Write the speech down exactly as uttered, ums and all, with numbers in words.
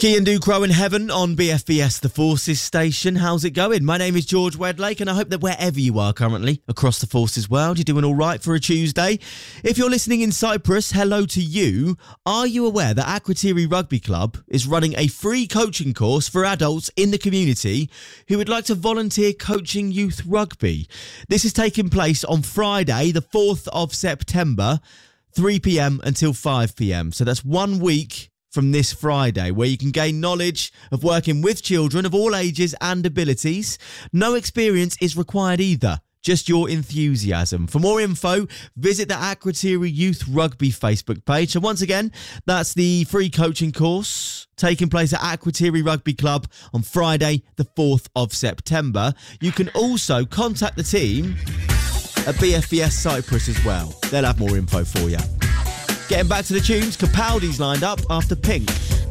Kian Ducrow in heaven on B F B S The Forces station. How's it going? My name is George Wedlake, and I hope that wherever you are currently across the Forces world, you're doing all right for a Tuesday. If you're listening in Cyprus, hello to you. Are you aware that Akrotiri Rugby Club is running a free coaching course for adults in the community who would like to volunteer coaching youth rugby? This is taking place on Friday, the fourth of September, three p.m. until five p.m. So that's one week from this Friday, where you can gain knowledge of working with children of all ages and abilities. No experience is required either, just your enthusiasm. For more info, visit the Akrotiri Youth Rugby Facebook page. So once again, that's the free coaching course taking place at Akrotiri Rugby Club on Friday, the fourth of September. You can also contact the team at B F B S Cyprus as well. They'll have more info for you. Getting back to the tunes, Capaldi's lined up after Pink.